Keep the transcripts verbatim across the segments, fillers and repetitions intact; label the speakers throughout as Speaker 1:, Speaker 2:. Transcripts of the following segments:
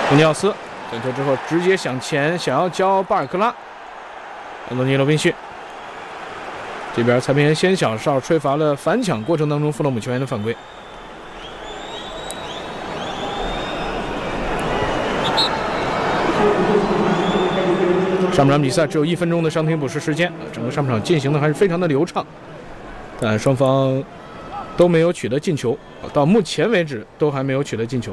Speaker 1: 布尼奥斯点球之后直接向前，想要教巴尔克拉。安东尼罗宾逊这边裁判员先小哨吹罚了反抢过程当中弗洛姆球员的犯规。上半场比赛只有一分钟的伤停补时时间，整个上半场进行的还是非常的流畅，但双方都没有取得进球，到目前为止都还没有取得进球。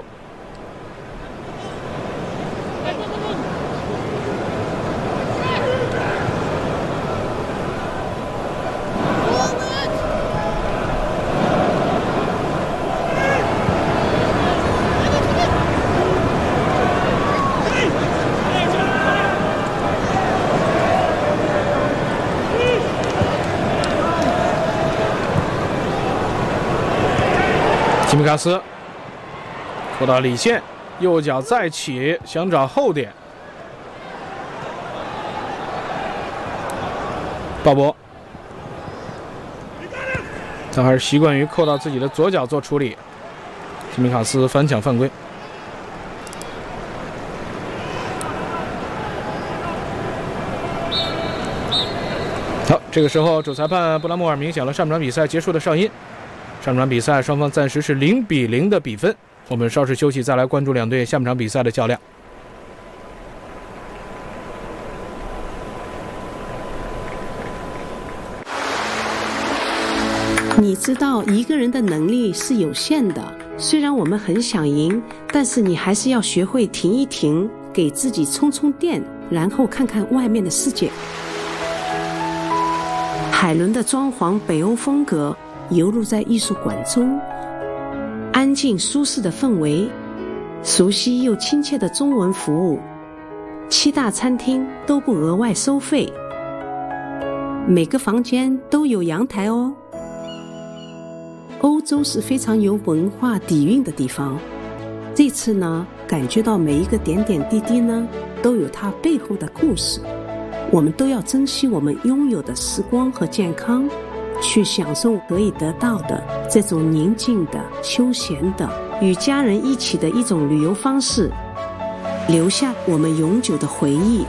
Speaker 1: 吉米卡斯拖到里线，右脚再起，想找后点。鲍勃，他还是习惯于扣到自己的左脚做处理。吉米卡斯反抢犯规。好，这个时候主裁判布拉莫尔鸣响了上半场比赛结束的哨音。上半场比赛双方暂时是零比零的比分，我们稍事休息，再来关注两队下半场比赛的较量。
Speaker 2: 你知道一个人的能力是有限的，虽然我们很想赢，但是你还是要学会停一停，给自己充充电，然后看看外面的世界。海伦的装潢北欧风格游入在艺术馆中，安静舒适的氛围，熟悉又亲切的中文服务，七大餐厅都不额外收费，每个房间都有阳台哦。欧洲是非常有文化底蕴的地方，这次呢，感觉到每一个点点滴滴呢，都有它背后的故事。我们都要珍惜我们拥有的时光和健康，去享受可以得到的这种宁静的、休闲的、与家人一起的一种旅游方式，留下我们永久的回忆。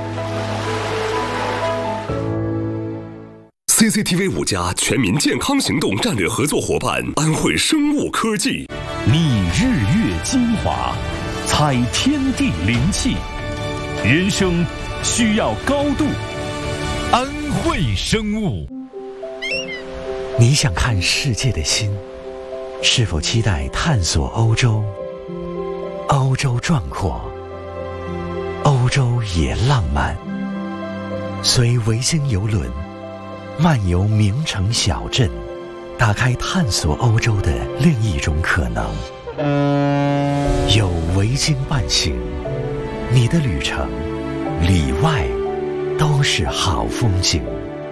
Speaker 3: C C T V 五加全民健康行动战略合作伙伴安慧生物科技，
Speaker 4: 觅日月精华，采天地灵气，人生需要高度，安慧生物。
Speaker 5: 你想看世界的心，是否期待探索欧洲？欧洲壮阔，欧洲也浪漫。随维京邮轮漫游名城小镇，打开探索欧洲的另一种可能。有维京伴行，你的旅程里外都是好风景。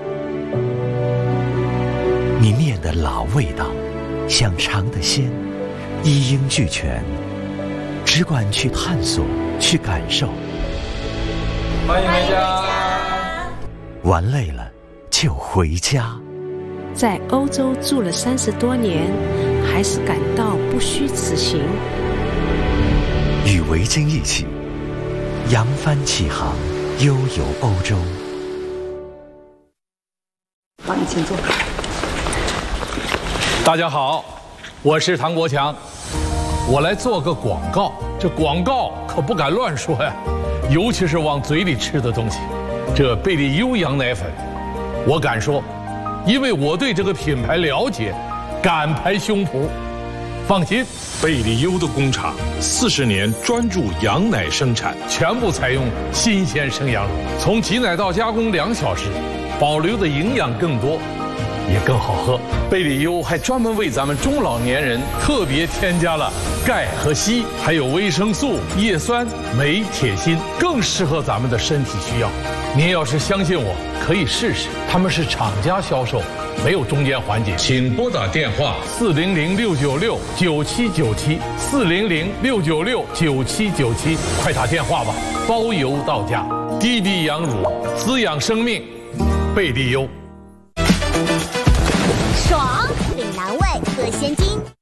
Speaker 5: 你念的老味道，想尝的鲜，一应俱全，只管去探索，去感受。
Speaker 6: 欢迎回家。
Speaker 5: 玩累了就回家。
Speaker 2: 在欧洲住了三十多年，还是感到不虚此行。
Speaker 5: 与维京一起扬帆起航，悠游欧洲。
Speaker 2: 好，你请坐。
Speaker 6: 大家好，我是唐国强，我来做个广告。这广告可不敢乱说呀，尤其是往嘴里吃的东西。这贝利优羊奶粉，我敢说，因为我对这个品牌了解，敢拍胸脯。放心，
Speaker 7: 贝利优的工厂四十年专注羊奶生产，
Speaker 6: 全部采用新鲜生羊乳，从挤奶到加工两小时，保留的营养更多，也更好喝。贝利优还专门为咱们中老年人特别添加了钙和硒，还有维生素、叶酸、镁、铁、锌，更适合咱们的身体需要。您要是相信我，可以试试。他们是厂家销售，没有中间环节。请拨打电话四零零六九六九七九七四零零六九六九七九七，快打电话吧，包邮到家。滴滴羊乳，滋养生命，贝利优。
Speaker 8: 爽，岭南味，喝鲜精。